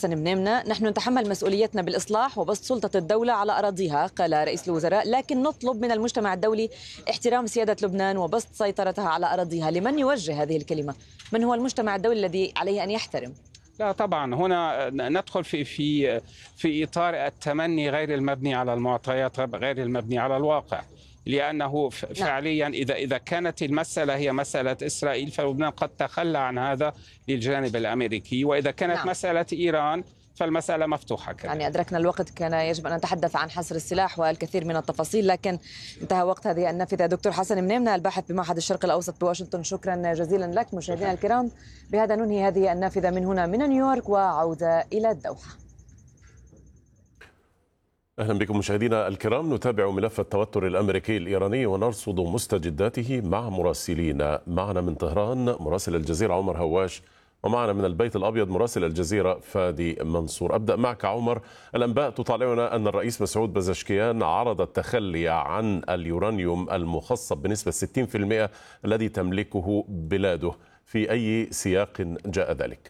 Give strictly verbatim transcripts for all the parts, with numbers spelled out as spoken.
حسن منيمنة: نحن نتحمل مسؤوليتنا بالإصلاح وبسط سلطة الدولة على أراضيها، قال رئيس الوزراء، لكن نطلب من المجتمع الدولي احترام سيادة لبنان وبسط سيطرتها على أراضيها. لمن يوجه هذه الكلمة؟ من هو المجتمع الدولي الذي عليه أن يحترم؟ لا طبعا، هنا ندخل في في في اطار التمني غير المبني على المعطيات، غير المبني على الواقع، لانه فعليا اذا اذا كانت المساله هي مساله اسرائيل فلبنان قد تخلى عن هذا للجانب الامريكي، واذا كانت نعم. مساله ايران فالمسألة مفتوحة كده. يعني أدركنا الوقت، كان يجب أن نتحدث عن حصر السلاح والكثير من التفاصيل، لكن انتهى وقت هذه النافذة. دكتور حسن منيمنة، الباحث بمعهد الشرق الأوسط بواشنطن، شكرا جزيلا لك. مشاهدينا الكرام، بهذا ننهي هذه النافذة من هنا من نيويورك، وعودة إلى الدوحة. أهلا بكم مشاهدينا الكرام. نتابع ملف التوتر الأمريكي الإيراني ونرصد مستجداته مع مراسلين. معنا من طهران مراسل الجزيرة عمر هواش، ومعنا من البيت الأبيض مراسل الجزيرة فادي منصور. أبدأ معك عمر. الأنباء تطالعنا أن الرئيس مسعود بزشكيان عرض التخلي عن اليورانيوم المخصب بنسبة ستين بالمئة الذي تملكه بلاده. في أي سياق جاء ذلك؟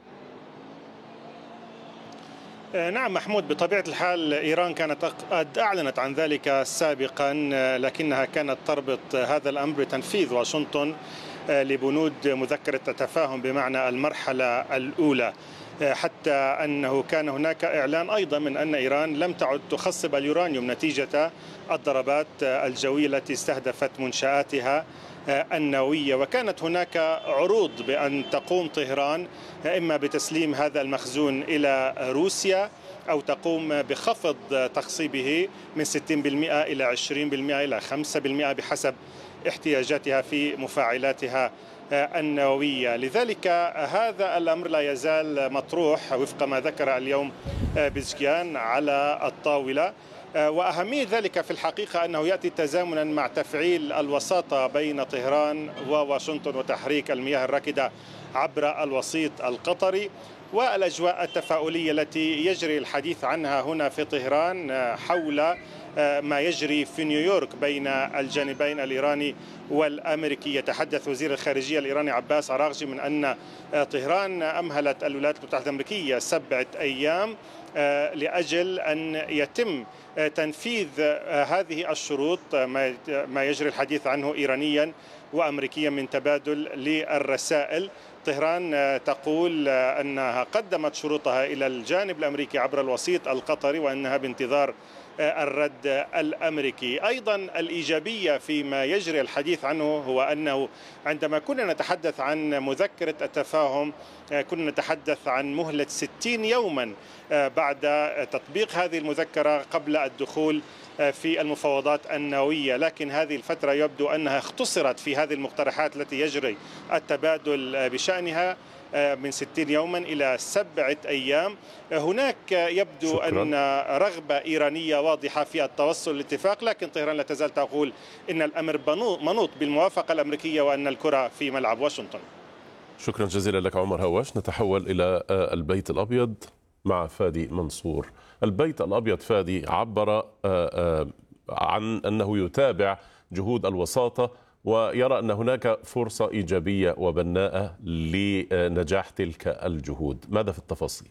نعم محمود، بطبيعة الحال إيران كانت قد أعلنت عن ذلك سابقا، لكنها كانت تربط هذا الأمر بتنفيذ واشنطن لبنود مذكرة التفاهم بمعنى المرحلة الأولى، حتى أنه كان هناك إعلان أيضا من أن إيران لم تعد تخصب اليورانيوم نتيجة الضربات الجوية التي استهدفت منشآتها النووية. وكانت هناك عروض بأن تقوم طهران إما بتسليم هذا المخزون إلى روسيا أو تقوم بخفض تخصيبه من ستين بالمئة إلى عشرين بالمئة إلى خمسة بالمئة بحسب احتياجاتها في مفاعلاتها النووية. لذلك هذا الأمر لا يزال مطروح وفق ما ذكر اليوم بزشكيان على الطاولة، وأهمية ذلك في الحقيقة أنه يأتي تزامنا مع تفعيل الوساطة بين طهران وواشنطن وتحريك المياه الراكدة عبر الوسيط القطري، والأجواء التفاؤلية التي يجري الحديث عنها هنا في طهران حول ما يجري في نيويورك بين الجانبين الإيراني والأمريكي. يتحدث وزير الخارجية الإيراني عباس عراغجي من أن طهران أمهلت الولايات المتحدة الأمريكية سبعة أيام لأجل أن يتم تنفيذ هذه الشروط، ما يجري الحديث عنه إيرانيا وأمريكيا من تبادل للرسائل. طهران تقول أنها قدمت شروطها إلى الجانب الأمريكي عبر الوسيط القطري وأنها بانتظار الرد الأمريكي. أيضا الإيجابية فيما يجري الحديث عنه هو أنه عندما كنا نتحدث عن مذكرة التفاهم كنا نتحدث عن مهلة ستين يوما بعد تطبيق هذه المذكرة قبل الدخول في المفاوضات النووية، لكن هذه الفترة يبدو أنها اختصرت في هذه المقترحات التي يجري التبادل بشأنها من ستين يوما إلى سبعة أيام. هناك يبدو شكرا. أن رغبة إيرانية واضحة في التوصل للاتفاق، لكن طهران لا تزال تقول إن الأمر منوط بالموافقة الأمريكية وأن الكرة في ملعب واشنطن. شكرا جزيلا لك عمر هواش. نتحول إلى البيت الأبيض مع فادي منصور. البيت الأبيض فادي عبر عن أنه يتابع جهود الوساطة ويرى أن هناك فرصة إيجابية وبناءة لنجاح تلك الجهود. ماذا في التفاصيل؟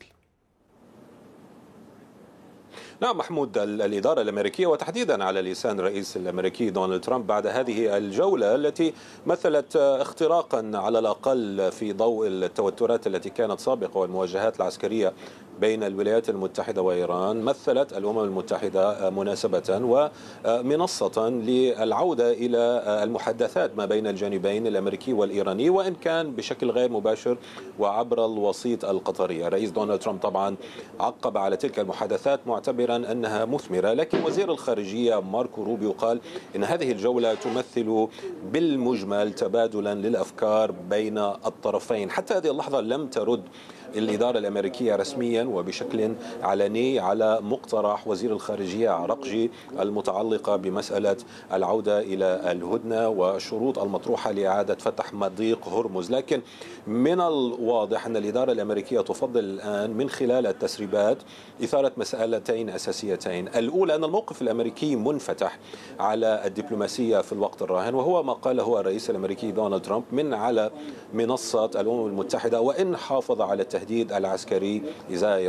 نعم محمود، الإدارة الأمريكية وتحديدا على لسان الرئيس الأمريكي دونالد ترامب بعد هذه الجولة التي مثلت اختراقا على الأقل في ضوء التوترات التي كانت سابقة والمواجهات العسكرية بين الولايات المتحدة وإيران، مثلت الأمم المتحدة مناسبة ومنصة للعودة إلى المحادثات ما بين الجانبين الأمريكي والإيراني، وإن كان بشكل غير مباشر وعبر الوسيط القطري. الرئيس دونالد ترامب طبعا عقب على تلك المحادثات معتبرا أنها مثمرة، لكن وزير الخارجية ماركو روبيو قال إن هذه الجولة تمثل بالمجمل تبادلا للأفكار بين الطرفين. حتى هذه اللحظة لم ترد الإدارة الأمريكية رسميا وبشكل علني على مقترح وزير الخارجية عراغجي المتعلقة بمسألة العودة إلى الهدنة والشروط المطروحة لإعادة فتح مضيق هرمز، لكن من الواضح أن الإدارة الأمريكية تفضل الآن من خلال التسريبات إثارة مسألتين أساسيتين. الأولى أن الموقف الأمريكي منفتح على الدبلوماسية في الوقت الراهن، وهو ما قاله الرئيس الأمريكي دونالد ترامب من على منصة الأمم المتحدة، وإن حافظ على التهديد العسكري إزاء